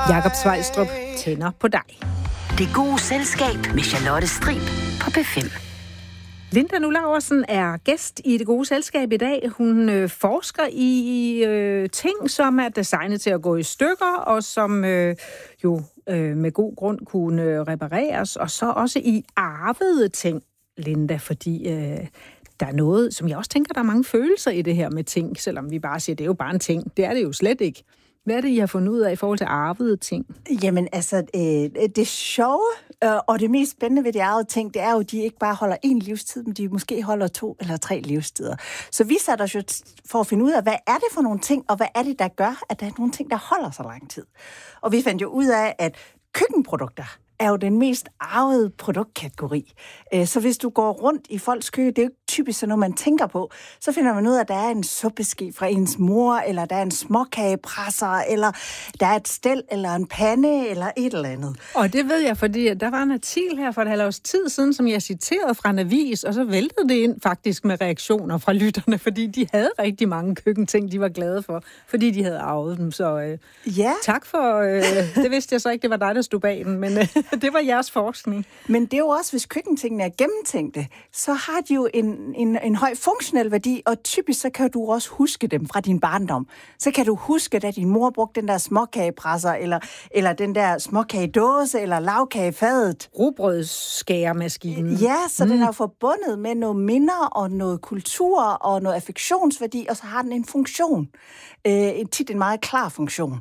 Jakob Svejstrup tænder på dig. Det gode selskab med Charlotte Strib på P5. Linda Nulaversen er gæst i Det Gode Selskab i dag. Hun forsker i ting, som er designet til at gå i stykker, og som med god grund kunne repareres, og så også i arvede ting, Linda, fordi der er noget, som jeg også tænker, der er mange følelser i det her med ting, selvom vi bare siger, det er jo bare en ting. Det er det jo slet ikke. Hvad er det, I har fundet ud af i forhold til arvede ting? Jamen altså, det sjove og det mest spændende ved de arvede ting, det er jo, at de ikke bare holder én livstid, men de måske holder 2 eller 3 livstider. Så vi satte os jo for at finde ud af, hvad er det for nogle ting, og hvad er det, der gør, at der er nogle ting, der holder så lang tid. Og vi fandt jo ud af, at køkkenprodukter er jo den mest arvede produktkategori. Så hvis du går rundt i folks køkken, det er jo typisk sådan noget, man tænker på, så finder man ud af, at der er en suppeske fra ens mor, eller der er en småkagepresser, eller der er et stel, eller en pande, eller et eller andet. Og det ved jeg, fordi der var en artikel her for et halvt års tid siden, som jeg citerede fra en avis, og så væltede det ind faktisk med reaktioner fra lytterne, fordi de havde rigtig mange køkkenting, de var glade for, fordi de havde arvet dem. Så tak for, det vidste jeg så ikke, det var dig, der stod bag den, men det var jeres forskning. Men det er jo også, hvis køkkentingene er gennemtænkte, så har de jo en høj funktionel værdi, og typisk så kan du også huske dem fra din barndom. Så kan du huske, da din mor brugte den der småkagepresser, eller den der småkagedåse, eller lavkagefadet. Rugbrødsskæremaskinen. Ja, så den er forbundet med noget minder, og noget kultur, og noget affektionsværdi, og så har den en funktion. Tit en meget klar funktion.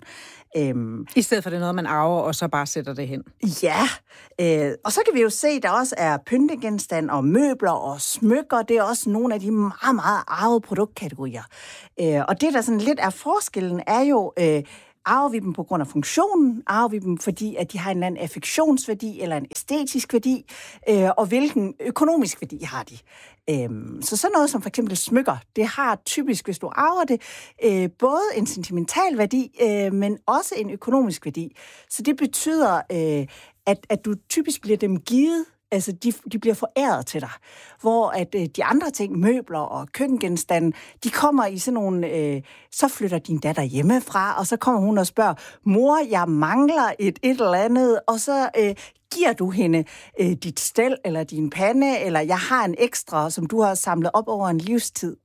I stedet for det noget, man arver, og så bare sætter det hen. Ja, og så kan vi jo se, at der også er pyntegenstand og møbler og smykker. Det er også nogle af de meget, meget arvede produktkategorier. Og det, der sådan lidt er forskellen, er jo, arver vi dem på grund af funktionen? Arver vi dem, fordi at de har en eller anden affektionsværdi eller en æstetisk værdi? Og hvilken økonomisk værdi har de? Så sådan noget som for eksempel smykker, det har typisk, hvis du arver det, både en sentimental værdi, men også en økonomisk værdi. Så det betyder, at du typisk bliver dem givet, altså de bliver foræret til dig. Hvor at de andre ting, møbler og køkkengenstande, de kommer i sådan nogle, så flytter din datter hjemmefra, og så kommer hun og spørger, mor, jeg mangler et eller andet, og så giver du hende dit stel eller din pande, eller jeg har en ekstra, som du har samlet op over en livstid.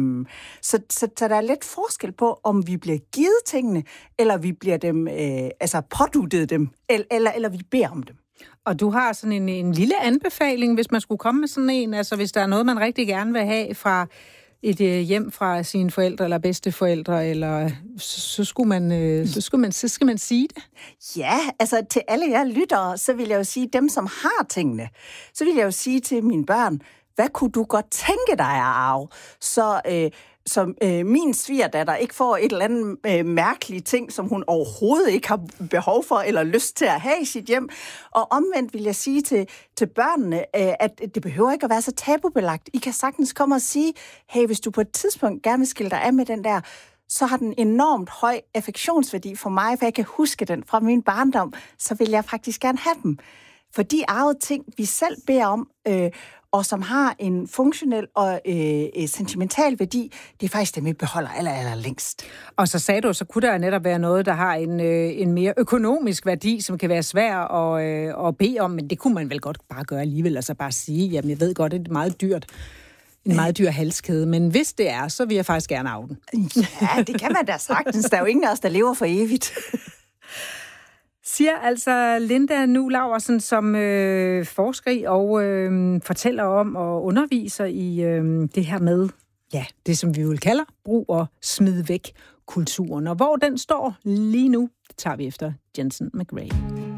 Så der er lidt forskel på, om vi bliver givet tingene, eller vi bliver dem, påduttet dem, eller vi beder om dem. Og du har sådan en lille anbefaling, hvis man skulle komme med sådan en, altså hvis der er noget, man rigtig gerne vil have fra et hjem fra sine forældre eller bedsteforældre, eller så skal man sige det? Ja, altså til alle jer lyttere, så vil jeg jo sige, dem som har tingene, så vil jeg jo sige til mine børn, hvad kunne du godt tænke dig at arve? Så min svigerdatter ikke får et eller andet mærkeligt ting, som hun overhovedet ikke har behov for eller lyst til at have i sit hjem. Og omvendt vil jeg sige til børnene, at det behøver ikke at være så tabubelagt. I kan sagtens komme og sige, hey, hvis du på et tidspunkt gerne vil skille dig af med den der, så har den enormt høj affektionsværdi for mig, for jeg kan huske den fra min barndom, så vil jeg faktisk gerne have dem. For de arvede ting, vi selv beder om, og som har en funktionel og sentimental værdi, det er faktisk det, vi beholder aller længst. Og så sagde du, så kunne der netop være noget, der har en mere økonomisk værdi, som kan være svær at bede om, men det kunne man vel godt bare gøre alligevel, altså bare sige, jamen jeg ved godt, det er meget dyrt. En meget dyr halskæde, men hvis det er, så vil jeg faktisk gerne arve den. Ja, det kan man da sagtens. Der er jo ingen af os, der lever for evigt. Siger altså Linda Nulaversen, som forsker i og fortæller om og underviser i det her med, ja, det som vi vil kalde brug og smid væk kulturen. Og hvor den står lige nu, det tager vi efter Jensen McRae.